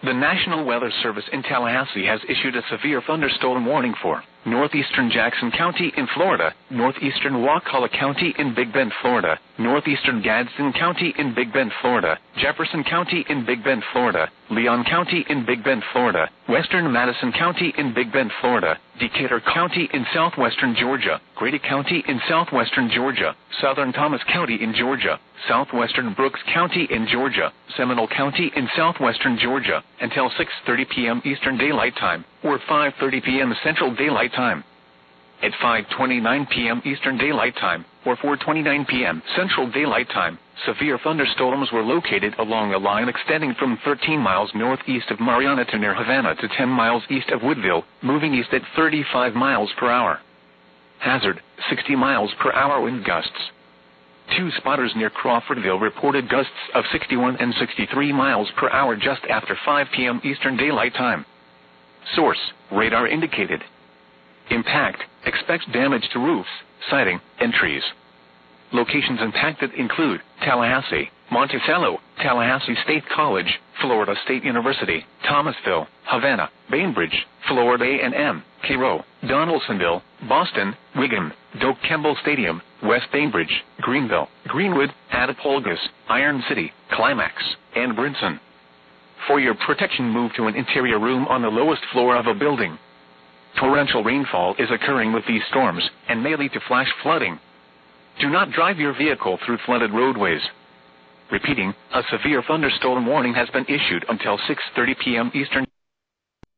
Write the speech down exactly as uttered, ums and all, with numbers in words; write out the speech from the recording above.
The National Weather Service in Tallahassee has issued a severe thunderstorm warning for northeastern Jackson County in Florida, northeastern Wakulla County in Big Bend, Florida, northeastern Gadsden County in Big Bend, Florida, Jefferson County in Big Bend, Florida, Leon County in Big Bend, Florida, western Madison County in Big Bend, Florida, Decatur County in southwestern Georgia, Grady County in southwestern Georgia, southern Thomas County in Georgia, southwestern Brooks County in Georgia, Seminole County in southwestern Georgia, until six thirty p.m. Eastern Daylight Time, or five thirty p.m. Central Daylight Time. At five twenty-nine p.m. Eastern Daylight Time, or four twenty-nine p.m. Central Daylight Time, severe thunderstorms were located along a line extending from thirteen miles northeast of Marianna to near Havana to ten miles east of Woodville, moving east at thirty-five miles per hour. Hazard, sixty miles per hour wind gusts. Two spotters near Crawfordville reported gusts of sixty-one and sixty-three miles per hour just after five p.m. Eastern Daylight Time. Source, radar indicated. Impact, expects damage to roofs, siding, and trees. Locations impacted include Tallahassee, Monticello, Tallahassee State College, Florida State University, Thomasville, Havana, Bainbridge, Florida A and M, Cairo, Donaldsonville, Boston, Wigan, Doak Campbell Stadium, West Bainbridge, Greenville, Greenwood, Attapulgos, Iron City, Climax, and Brinson. For your protection, move to an interior room on the lowest floor of a building. Torrential rainfall is occurring with these storms and may lead to flash flooding. Do not drive your vehicle through flooded roadways. Repeating, a severe thunderstorm warning has been issued until six thirty p.m. Eastern